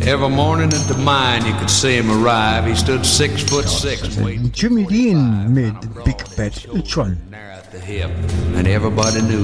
Every morning at the mine you could see him arrive. He stood 6'6", waiting Jimmy Dean mit Big Bad John. at the hip, and everybody knew